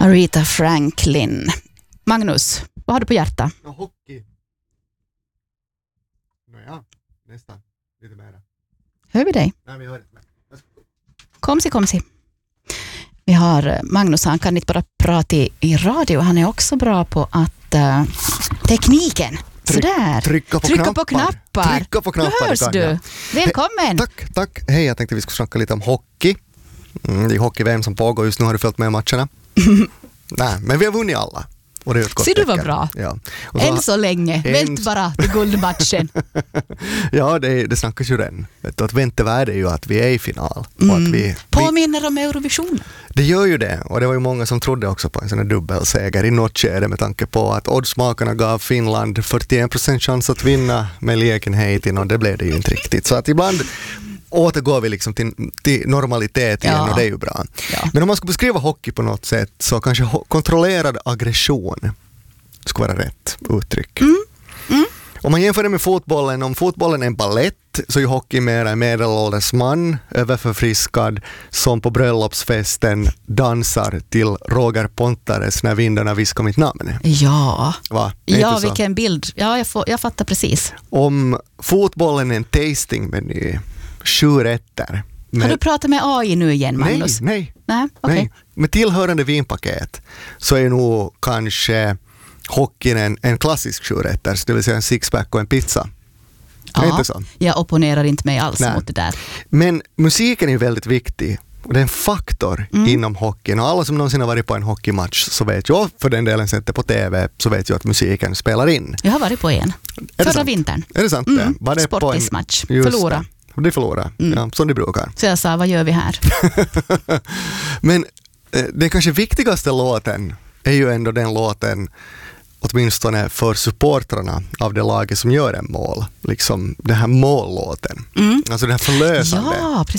Aretha Franklin. Magnus, vad har du på hjärta? Hockey. Nåja, nästan. Lite mer. Hör vi dig? Nej, vi hör inte. Komsi. Vi har Magnus, han kan inte bara prata i radio, han är också bra på att tekniken. Sådär. Trycka på knappar. Trycka på knappar. Hur hörs du? Välkommen. Tack. Hej, jag tänkte vi skulle snacka lite om hockey. Det är hockey-VM som pågår just nu. Har du följt med matcherna? Nej, men vi har vunnit alla. Och det är ett gott tecken. Ser du vad bra? Ja. Än så länge. Vänt bara till guldmatchen. Ja, det snackas ju den. Att väntevärde är ju att vi är i final. Och att vi påminner om Eurovision. Det gör ju det. Och det var ju många som trodde också på en sån här dubbelseger i något skede med tanke på att oddsmakarna gav Finland 41% chans att vinna med lägenheten och det blev det ju inte riktigt. Så att ibland återgår vi liksom till normalitet igen och det är ju bra. Ja. Men om man ska beskriva hockey på något sätt så kanske kontrollerad aggression skulle vara rätt uttryck. Om man jämför det med fotbollen, om fotbollen är en ballett så är hockey mer en medelålders man, överförfriskad, som på bröllopsfesten dansar till Roger Pontares när vindarna viskar mitt namn. Ja. Va? Ja, vilken bild. Ja, jag fattar precis. Om fotbollen är en tastingmeny, 7 rätter. Har du pratat med AI nu igen, Magnus? Nej. Okay. Med tillhörande vinpaket så är nog kanske hockeyn en klassisk 7-rätters, det vill säga en sixpack och en pizza. Ja, jag opponerar inte mig alls mot det där. Men musiken är ju väldigt viktig. Och det är en faktor inom hockeyn. Och alla som någonsin har varit på en hockeymatch så vet jag, för den delen sett det på TV, så vet jag att musiken spelar in. Jag har varit på en. Förra vintern. Är det sant det? Var det Sportismatch. Förlora. Det förlorar, ja, som det brukar. Så jag sa, vad gör vi här? Men den kanske viktigaste låten är ju ändå den låten, åtminstone för supportrarna av det laget som gör en mål. Liksom den här mållåten. Alltså den här förlösande. Ja,